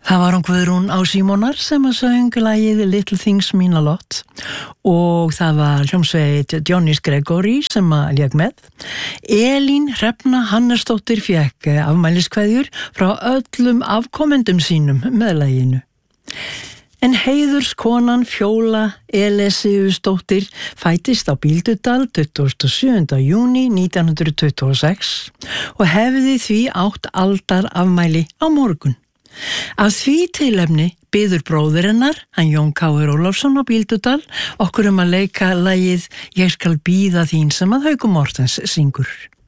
Það var hún Guðrún á Símonar sem að söng lagið Little Things Mean a Lot og það var hljómsveit Johnny's Gregory sem að lék með. Elín Hrefna Hannesdóttir fékk afmæliskveðjur frá öllum afkomendum sínum með laginu. En heiðurskonan Fjóla Elesiusdóttir fæddist á Bíldudal 27. júní 1926 og hefði því 8 aldar afmæli á morgun. Af því tilefni biður bróðir hennar, hann Jón Káir Ólafsson á Bíldudal, okkur að leika lagið Ég skal bíða þín sem að Haukur Mortens syngur.